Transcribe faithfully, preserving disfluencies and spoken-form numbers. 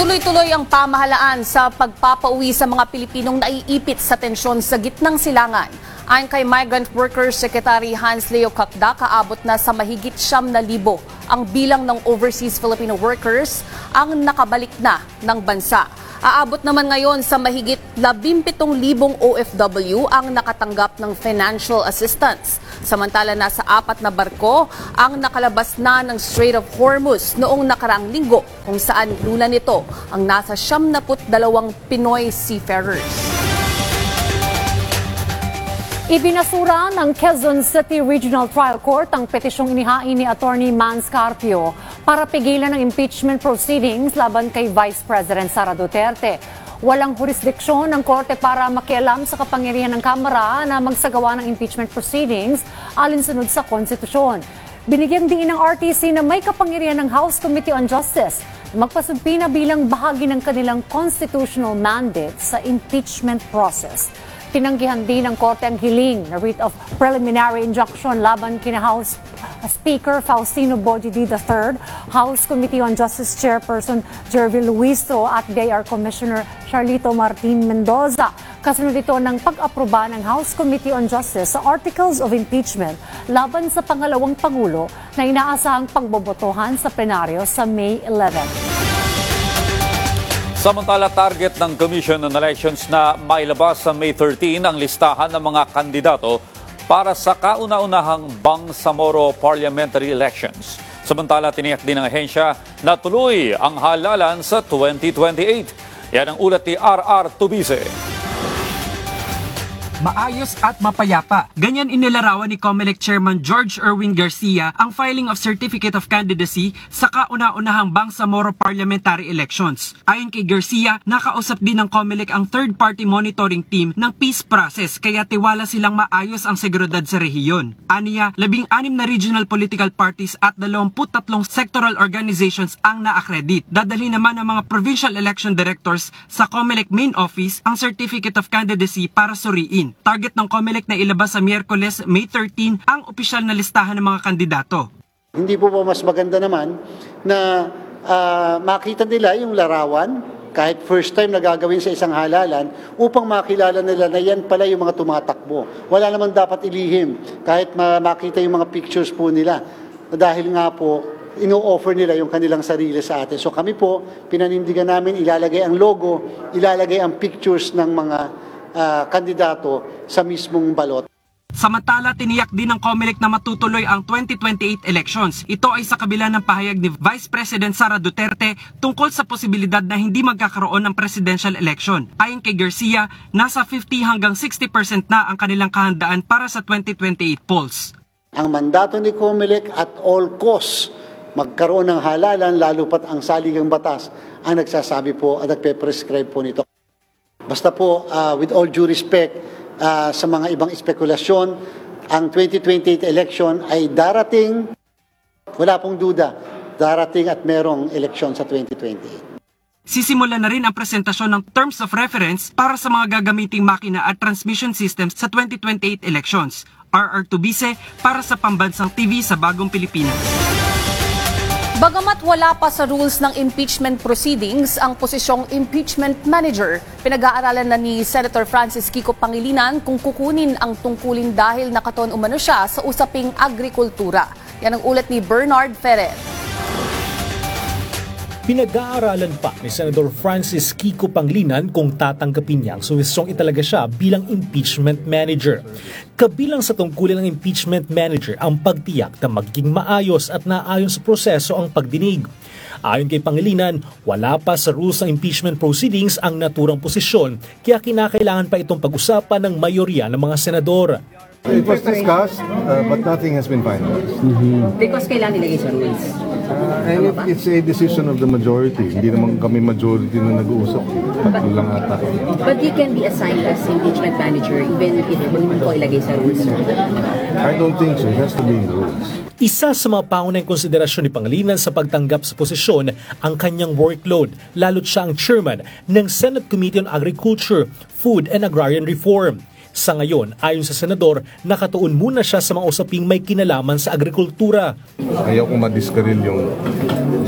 Tuloy-tuloy ang pamahalaan sa pagpapauwi sa mga Pilipinong naiipit sa tensyon sa gitnang silangan. Ayon kay Migrant Workers Secretary Hans Leo Kakda, kaabot na sa mahigit siyam na libo ang bilang ng overseas Filipino workers ang nakabalik na ng bansa. Aabot naman ngayon sa mahigit labing-pitong libong O F W ang nakatanggap ng financial assistance. Samantala, nasa apat na barko ang nakalabas na ng Strait of Hormuz noong nakaraang linggo, kung saan luna nito ang nasa siyam na dalawang Pinoy seafarers. Ibinasura ng Quezon City Regional Trial Court ang petisyong inihain ni Attorney Mans Carpio para pigilan ang impeachment proceedings laban kay Vice President Sara Duterte. Walang jurisdiksyon ng korte para makialam sa kapangyarihan ng Kamara na magsagawa ng impeachment proceedings alinsunod sa konstitusyon. Binigyang diin ng R T C na may kapangyarihan ng House Committee on Justice na magpasumpina bilang bahagi ng kanilang constitutional mandate sa impeachment process. Tinanggihan din ng korte ang hiling na writ of preliminary injunction laban kina House Speaker Faustino Bojidi the third, House Committee on Justice Chairperson Jervil Luistro at D I R Commissioner Charlito Martin Mendoza. Kasunod ito ng pag-aproba ng House Committee on Justice sa Articles of Impeachment laban sa pangalawang Pangulo na inaasahang pagbobotohan sa plenaryo sa May eleventh. Samantala, target ng Commission on Elections na mailabas sa May thirteen ang listahan ng mga kandidato para sa kauna-unahang Bangsamoro Parliamentary Elections. Samantala, tiniyak din ng ahensya na tuloy ang halalan sa twenty twenty-eight. Yan ang ulat ni R R Tubise. Maayos at mapayapa. Ganyan inilarawan ni COMELEC Chairman George Erwin Garcia ang filing of Certificate of Candidacy sa kauna-unahang Bangsamoro Parliamentary Elections. Ayon kay Garcia, nakausap din ng COMELEC ang third-party monitoring team ng peace process kaya tiwala silang maayos ang seguridad sa rehiyon. Aniya, labing-anim na regional political parties at dalawampu't tatlong sectoral organizations ang na-accredit. Dadalhin naman ng mga provincial election directors sa COMELEC main office ang Certificate of Candidacy para suriin. Target ng COMELEC na ilabas sa Miyerkules, May thirteen, ang opisyal na listahan ng mga kandidato. Hindi po ba mas maganda naman na uh, makita nila yung larawan, kahit first time na gagawin sa isang halalan, upang makilala nila na yan pala yung mga tumatakbo. Wala naman dapat ilihim, kahit makita yung mga pictures po nila. Dahil nga po, ino-offer nila yung kanilang sarili sa atin. So kami po, pinanindigan namin, ilalagay ang logo, ilalagay ang pictures ng mga Uh, kandidato sa mismong balot. Samantala, tiniyak din ng COMELEC na matutuloy ang twenty twenty-eight elections. Ito ay sa kabila ng pahayag ni Vice President Sara Duterte tungkol sa posibilidad na hindi magkakaroon ng presidential election. Ayon kay Garcia, nasa fifty hanggang sixty percent na ang kanilang kahandaan para sa twenty twenty-eight polls. Ang mandato ni COMELEC at all costs magkaroon ng halalan, lalo pat ang saligang batas ang nagsasabi po at nagpe-prescribe po nito. Basta po, uh, with all due respect uh, sa mga ibang espekulasyon, ang twenty twenty-eight election ay darating, wala pong duda, darating at merong eleksyon sa twenty twenty-eight. Sisimulan na rin ang presentasyon ng Terms of Reference para sa mga gagamiting makina at transmission systems sa twenty twenty-eight elections. R R Tubise para sa Pambansang T V sa Bagong Pilipinas. Bagamat wala pa sa rules ng impeachment proceedings ang posisyong impeachment manager, pinag-aaralan na ni Senator Francis Kiko Pangilinan kung kukunin ang tungkulin dahil nakaton umano siya sa usaping agrikultura. Yan ang ulat ni Bernard Ferrer. Pinag-aaralan pa ni Senator Francis Kiko Pangilinan kung tatanggapin niya ang suwisyong italaga siya bilang impeachment manager. Kabilang sa tungkulin ng impeachment manager ang pagtiyak na magiging maayos at naayon sa proseso ang pagdinig. Ayon kay Pangilinan, wala pa sa rules ng impeachment proceedings ang naturang posisyon kaya kinakailangan pa itong pag-usapan ng mayorya ng mga senador. It was discussed, uh, but nothing has been finalized. Mm-hmm. Because kailangan nilagay sa rules. Uh, and it, it's a decision of the majority. Hindi naman kami majority na nag-uusap. Tatlo lang ata. But you can be assigned as impeachment manager even if hindi ko ilagay sa rules, sir. I don't think so. It has to be in the rules. Isa sa mga pangunahing konsiderasyon ni Pangilinan sa pagtanggap sa posisyon ang kanyang workload, lalo't siya ang chairman ng Senate Committee on Agriculture, Food and Agrarian Reform. Sa ngayon, ayon sa senador, nakatuon muna siya sa mga usaping may kinalaman sa agrikultura. Ayaw kong madiskaril yung